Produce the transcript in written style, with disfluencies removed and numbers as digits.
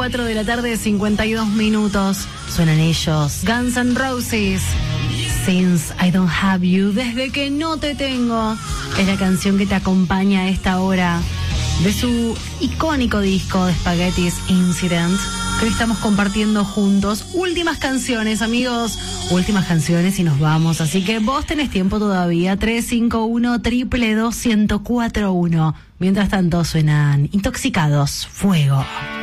4 de la tarde, 52 minutos. Suenan ellos, Guns N' Roses. Since I Don't Have You, desde que no te tengo, es la canción que te acompaña a esta hora de su icónico disco de Spaghetti's Incident, que hoy estamos compartiendo juntos. Últimas canciones, amigos, últimas canciones y nos vamos, así que vos tenés tiempo todavía. 351-222-1041. Mientras tanto suenan Intoxicados, Fuego.